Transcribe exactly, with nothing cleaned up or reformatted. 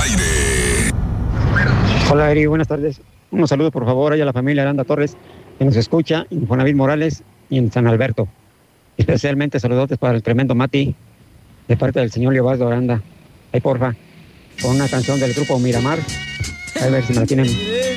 aire. Hola, Eri, buenas tardes. Un saludo, por favor, a la familia Aranda Torres, que nos escucha, en Juanavid Morales y en San Alberto. Especialmente saludotes para el tremendo Mati, de parte del señor Leobardo Aranda. Ahí, porfa, con una canción del grupo Miramar. A ver si me la tienen